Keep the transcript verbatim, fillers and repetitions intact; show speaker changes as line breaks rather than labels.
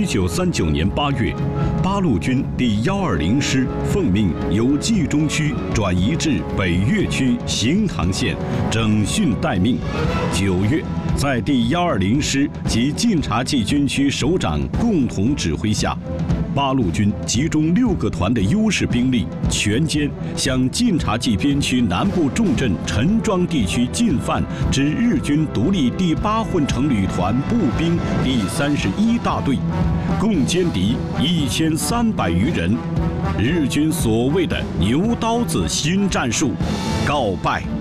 九三九年八月，八路军第幺二零师奉命由冀中区转移至北岳区行唐县，整训待命。九月，在第幺二零师及晋察冀军区首长共同指挥下，八路军集中六个团的优势兵力，全歼向晋察冀边区南部重镇陈庄地区进犯之日军独立第八混成旅团步兵第三十一大队，共歼敌一千三百余人。日军所谓的牛刀子新战术告败。